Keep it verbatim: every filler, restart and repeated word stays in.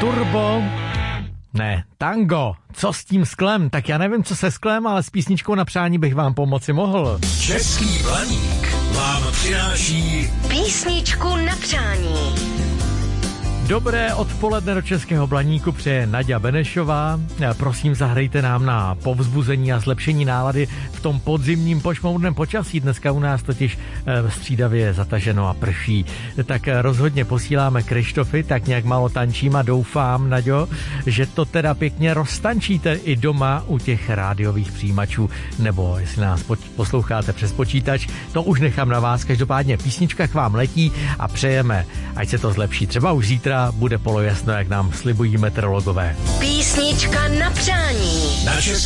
Turbo, ne, tango. Co s tím sklem? Tak já nevím, co se sklem, ale s písničkou na přání bych vám pomoci mohl. Český Blaník vám přináší písničku na přání. Dobré odpoledne do Českého Blaníku přeje Naďa Benešová. Prosím, zahrajte nám na povzbuzení a zlepšení nálady v tom podzimním pošmoudném počasí. Dneska u nás totiž střídavě zataženo a prší. Tak rozhodně posíláme Krištofy, tak nějak málo tančím a doufám, Naďo, že to teda pěkně roztančíte i doma u těch rádiových přijímačů, nebo jestli nás posloucháte přes počítač, to už nechám na vás. Každopádně písnička k vám letí a přejeme, ať se to zlepší. Třeba už zítra bude polojasno, jak nám slibují meteorologové. Písnička na přání. Na